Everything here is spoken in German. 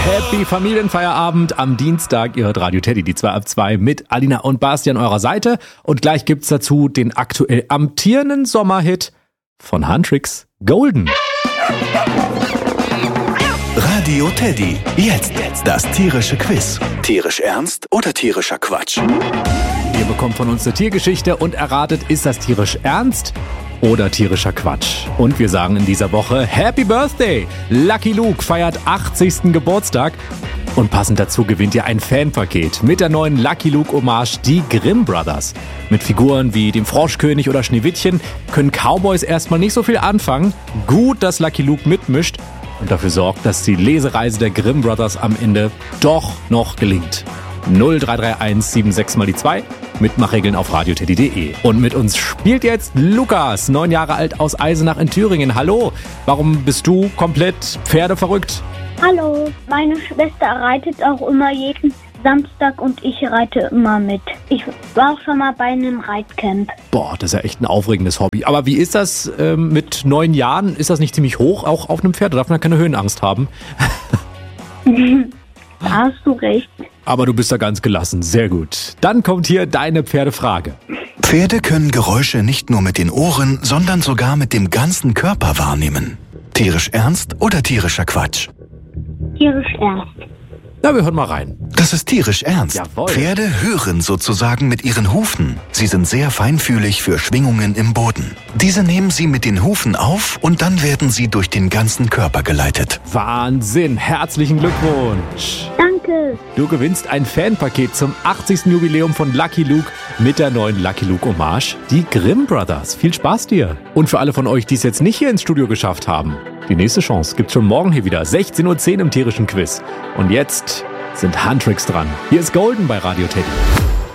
Happy Familienfeierabend am Dienstag. Ihr hört Radio Teddy, die 2 ab 2 mit Alina und Basti an eurer Seite. Und gleich gibt's dazu den aktuell amtierenden Sommerhit von Huntrix, Golden. Radio Teddy, jetzt das tierische Quiz. Tierisch ernst oder tierischer Quatsch? Ihr bekommt von uns eine Tiergeschichte und erratet, ist das tierisch ernst oder tierischer Quatsch? Und wir sagen in dieser Woche Happy Birthday! Lucky Luke feiert 80. Geburtstag. Und passend dazu gewinnt ihr ein Fanpaket mit der neuen Lucky Luke Hommage, die Grimm Brothers. Mit Figuren wie dem Froschkönig oder Schneewittchen können Cowboys erstmal nicht so viel anfangen. Gut, dass Lucky Luke mitmischt und dafür sorgt, dass die Lesereise der Grimm Brothers am Ende doch noch gelingt. 0331 76 mal die 2, Mitmachregeln auf radioteddy.de. Und mit uns spielt jetzt Lukas, 9 Jahre alt aus Eisenach in Thüringen. Hallo, warum bist du komplett pferdeverrückt? Hallo, meine Schwester reitet auch immer jeden Samstag und ich reite immer mit. Ich war auch schon mal bei einem Reitcamp. Boah, das ist ja echt ein aufregendes Hobby. Aber wie ist das mit 9 Jahren? Ist das nicht ziemlich hoch, auch auf einem Pferd? Da darf man keine Höhenangst haben. Da hast du recht. Aber du bist da ganz gelassen. Sehr gut. Dann kommt hier deine Pferdefrage. Pferde können Geräusche nicht nur mit den Ohren, sondern sogar mit dem ganzen Körper wahrnehmen. Tierisch ernst oder tierischer Quatsch? Tierisch ernst. Na, wir hören mal rein. Das ist tierisch ernst. Jawohl. Pferde hören sozusagen mit ihren Hufen. Sie sind sehr feinfühlig für Schwingungen im Boden. Diese nehmen sie mit den Hufen auf und dann werden sie durch den ganzen Körper geleitet. Wahnsinn. Herzlichen Glückwunsch. Danke. Du gewinnst ein Fanpaket zum 80. Jubiläum von Lucky Luke mit der neuen Lucky Luke Hommage, die Grimm Brothers. Viel Spaß dir. Und für alle von euch, die es jetzt nicht hier ins Studio geschafft haben, die nächste Chance gibt's schon morgen hier wieder, 16:10 Uhr im tierischen Quiz. Und jetzt sind Huntrix dran. Hier ist Golden bei Radio Teddy.